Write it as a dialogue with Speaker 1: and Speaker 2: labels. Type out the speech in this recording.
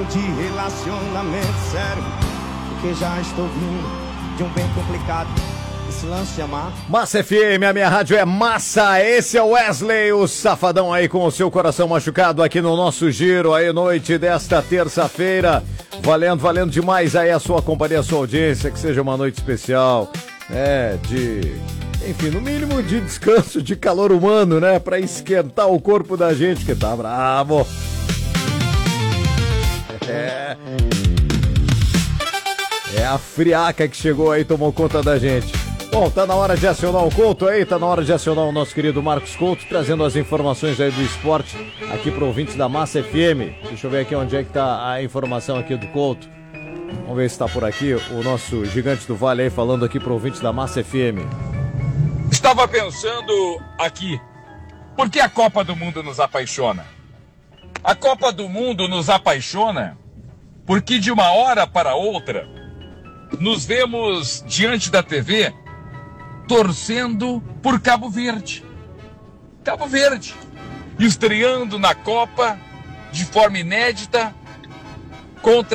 Speaker 1: De relacionamento sério, porque já estou vindo de um bem complicado. Esse lance de amar.
Speaker 2: Massa FM, a minha rádio é massa. Esse é o Wesley, o safadão aí com o seu coração machucado aqui no nosso giro aí, noite desta terça-feira. Valendo demais aí a sua companhia, a sua audiência, que seja uma noite especial. Enfim, no mínimo de descanso, de calor humano, né? Pra esquentar o corpo da gente que tá bravo. É a friaca que chegou aí, tomou conta da gente. Bom, tá na hora de acionar o Couto aí, tá na hora de acionar o nosso querido Marcos Couto, trazendo as informações aí do esporte aqui pro ouvinte da Massa FM. Deixa eu ver aqui onde é que tá a informação aqui do Couto. Vamos ver se tá por aqui o nosso gigante do vale aí falando aqui pro ouvinte da Massa FM.
Speaker 3: Estava pensando aqui, por que a Copa do Mundo nos apaixona? A Copa do Mundo nos apaixona porque de uma hora para outra nos vemos diante da TV torcendo por Cabo Verde. Cabo Verde, estreando na Copa de forma inédita contra